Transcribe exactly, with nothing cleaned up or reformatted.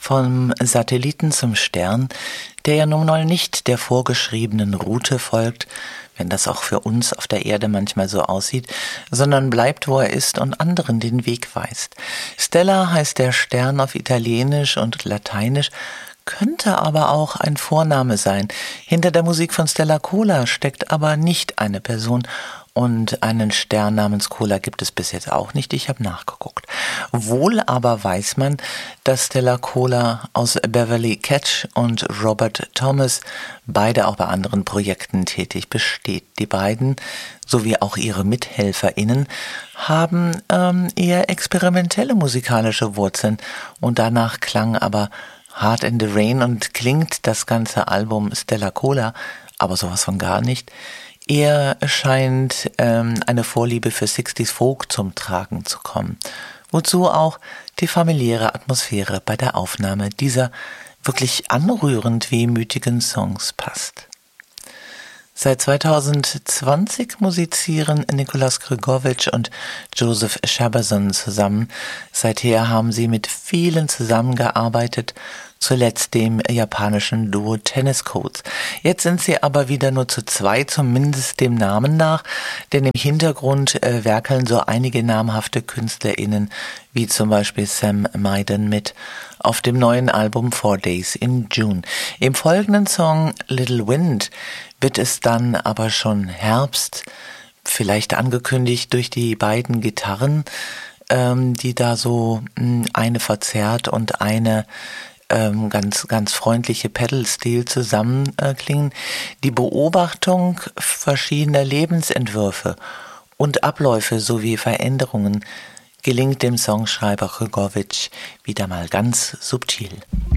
Vom Satelliten zum Stern, der ja nun mal nicht der vorgeschriebenen Route folgt, wenn das auch für uns auf der Erde manchmal so aussieht, sondern bleibt, wo er ist und anderen den Weg weist. Stella heißt der Stern auf Italienisch und Lateinisch, könnte aber auch ein Vorname sein. Hinter der Musik von Stella Cola steckt aber nicht eine Person. Und einen Stern namens Cola gibt es bis jetzt auch nicht, ich habe nachgeguckt. Wohl aber weiß man, dass Stella Cola aus Beverly Ketch und Robert Thomas, beide auch bei anderen Projekten tätig, besteht. Die beiden, sowie auch ihre MithelferInnen, haben ähm, eher experimentelle musikalische Wurzeln und danach klang aber Hard in the Rain und klingt das ganze Album Stella Cola, aber sowas von gar nicht. Eher scheint ähm, eine Vorliebe für sechziger Folk zum Tragen zu kommen, wozu auch die familiäre Atmosphäre bei der Aufnahme dieser wirklich anrührend wehmütigen Songs passt. Seit zweitausendzwanzig musizieren Nicolas Grigovic und Joseph Schaberson zusammen. Seither haben sie mit vielen zusammengearbeitet, zuletzt dem japanischen Duo Tennis Coats. Jetzt sind sie aber wieder nur zu zweit, zumindest dem Namen nach, denn im Hintergrund äh, werkeln so einige namhafte KünstlerInnen, wie zum Beispiel Sam Maiden mit auf dem neuen Album Four Days in June. Im folgenden Song Little Wind wird es dann aber schon Herbst, vielleicht angekündigt durch die beiden Gitarren, ähm, die da so mh, eine verzerrt und eine ähm, ganz ganz freundliche Pedal-Stil zusammen äh, klingen. Die Beobachtung verschiedener Lebensentwürfe und Abläufe sowie Veränderungen gelingt dem Songschreiber Grigovic wieder mal ganz subtil.